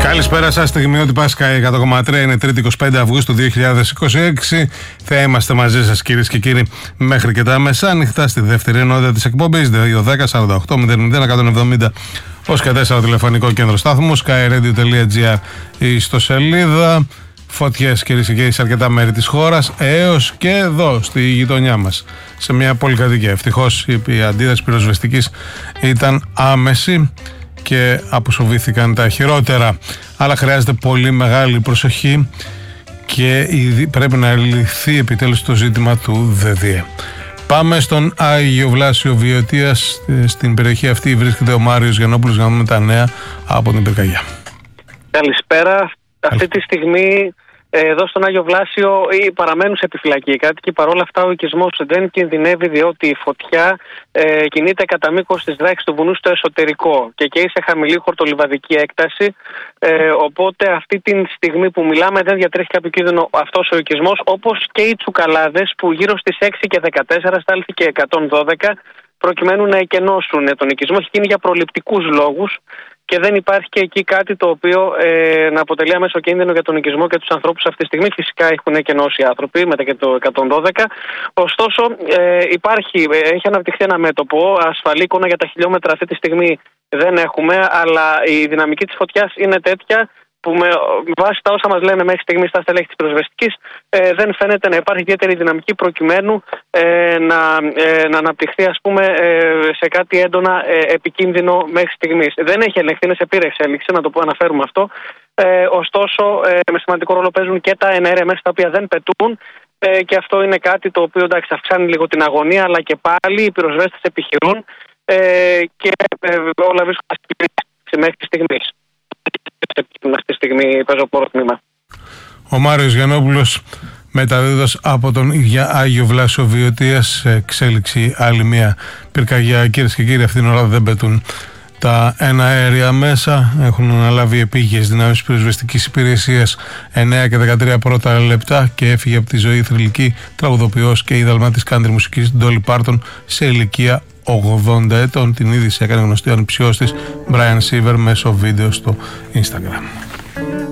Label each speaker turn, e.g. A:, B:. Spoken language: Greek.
A: Καλησπέρα σας, στιγμιότυπα Sky 100,3, είναι 3η 25 Αυγούστου 2026. Θα είμαστε μαζί σας κυρίες και κύριοι μέχρι και τα μεσάνυχτα στη δεύτερη ενότητα της εκπομπής 210-48-00-170 ως και 4 τηλεφωνικό κέντρο στάθμου skyradio.gr η ιστοσελίδα. Φωτιές κυρίες και κύριοι σε αρκετά μέρη της χώρας έως και εδώ στη γειτονιά μας σε μια πολυκατοικία. Ευτυχώς η αντίδραση πυροσβεστικής ήταν άμεση και αποσοβήθηκαν τα χειρότερα, αλλά χρειάζεται πολύ μεγάλη προσοχή και πρέπει να λυθεί επιτέλους το ζήτημα του ΔΔΕ. Πάμε στον Άγιο Βλάσιο Βιωτίας. Στην περιοχή αυτή βρίσκεται ο Μάριος Γιαννόπουλος για να δούμε τα νέα από την πυρκαγιά.
B: Καλησπέρα. Αυτή τη στιγμή εδώ στον Άγιο Βλάσιο παραμένουν σε επιφυλακή οι κάτοικοι. Παρ' όλα αυτά ο οικισμός δεν κινδυνεύει, διότι η φωτιά κινείται κατά μήκος της δράχης του βουνού στο εσωτερικό και καίει σε χαμηλή χορτολιβαδική έκταση. Οπότε αυτή τη στιγμή που μιλάμε δεν διατρέχει κάποιο κίνδυνο αυτός ο οικισμός, όπως και οι Τσουκαλάδες που γύρω στις 6 και 14 στάλθηκε 112 προκειμένου να εκενώσουν τον οικισμό. Έχει γίνει για προληπτικούς λόγους και δεν υπάρχει και εκεί κάτι το οποίο να αποτελεί άμεσο κίνδυνο για τον οικισμό και τους ανθρώπους αυτή τη στιγμή. Φυσικά έχουν εκενώσει οι άνθρωποι μετά και το 112. Ωστόσο, έχει αναπτυχθεί ένα μέτωπο. Ασφαλή εικόνα για τα χιλιόμετρα αυτή τη στιγμή δεν έχουμε, αλλά η δυναμική της φωτιάς είναι τέτοια που με βάση τα όσα μας λένε μέχρι στιγμής τα στελέχη της πυροσβεστικής δεν φαίνεται να υπάρχει ιδιαίτερη δυναμική προκειμένου να αναπτυχθεί σε κάτι έντονα επικίνδυνο μέχρι στιγμής. Δεν έχει ελεγχθεί, είναι σε πείρα εξέλιξη, να το αναφέρουμε αυτό. Ωστόσο, με σημαντικό ρόλο παίζουν και τα εναέρια μέσα τα οποία δεν πετούν και αυτό είναι κάτι το οποίο αυξάνει λίγο την αγωνία, αλλά και πάλι οι πυροσβέστες επιχειρούν και όλα βρίσκονται μέχρι στιγμής. Αυτή τη στιγμή πεζοπόρο τμήμα.
A: Ο Μάριος Γιαννόπουλος μεταδίδοντας από τον Άγιο Βλάσιο Βιωτίας σε εξέλιξη άλλη μια πυρκαγιά. Κυρίες και κύριοι, αυτήν την ώρα δεν πετούν τα εναέρια μέσα. Έχουν αναλάβει επίγειες δυνάμεις πυροσβεστικής υπηρεσίας 9 και 13 πρώτα λεπτά και έφυγε από τη ζωή η θρυλική τραγουδοποιός και ίδαλμα της country μουσικής Ντόλι Πάρτον σε ηλικία 80 ετών. Την είδηση έκανε γνωστή ο ανιψιός της Brian Siever μέσω βίντεο στο Instagram.